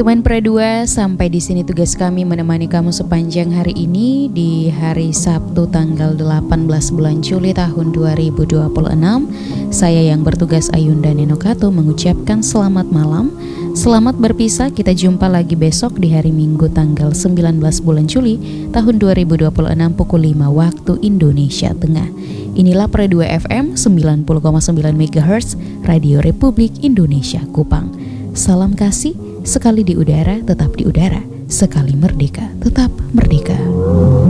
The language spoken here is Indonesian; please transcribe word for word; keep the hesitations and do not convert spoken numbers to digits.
Sobat Pre dua, sampai di sini tugas kami menemani kamu sepanjang hari ini di hari Sabtu tanggal delapan belas bulan Juli tahun dua ribu dua puluh enam. Saya yang bertugas Ayunda Nenokato mengucapkan selamat malam. Selamat berpisah, kita jumpa lagi besok di hari Minggu tanggal sembilan belas bulan Juli tahun dua ribu dua puluh enam pukul lima waktu Indonesia Tengah. Inilah Pre dua F M sembilan puluh koma sembilan megahertz Radio Republik Indonesia Kupang. Salam kasih. Sekali di udara, tetap di udara. Sekali merdeka, tetap merdeka.